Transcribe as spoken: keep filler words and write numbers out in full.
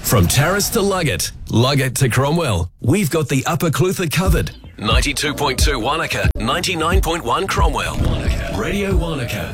From Terrace to Luggett, Luggett to Cromwell, we've got the Upper Clutha covered. ninety-two point two Wanaka, ninety-nine point one Cromwell. Wanaka. Radio Wanaka.